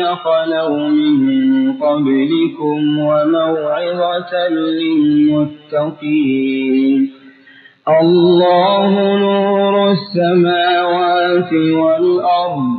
خلوا من قبلكم وموعظة للمتقين الله نور السماوات والأرض